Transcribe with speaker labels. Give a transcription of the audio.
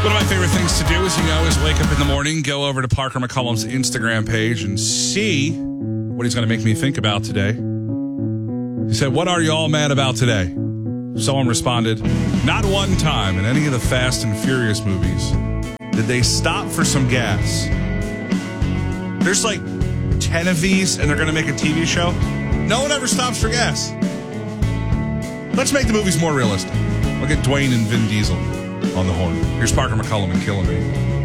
Speaker 1: One of my favorite things to do is, is wake up in the morning, go over to Parker McCollum's Instagram page and see what he's going to make me think about today. He said, "What are you all mad about today?" Someone responded, "Not one time in any of the Fast and Furious movies did they stop for some gas. There's like 10 of these and they're going to make a TV show. No one ever stops for gas. Let's make the movies more realistic. We'll get Dwayne and Vin Diesel on the horn. Here's Parker McCollum and Killing Me."